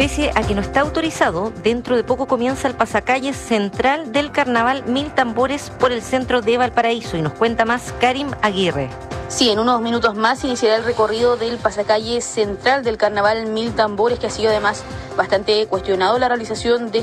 pese a que no está autorizado, dentro de poco comienza el pasacalles central del Carnaval Mil Tambores por el centro de Valparaíso. Y nos cuenta más Karim Aguirre. Sí, en unos minutos más iniciará el recorrido del pasacalle central del Carnaval Mil Tambores, que ha sido además bastante cuestionado la realización de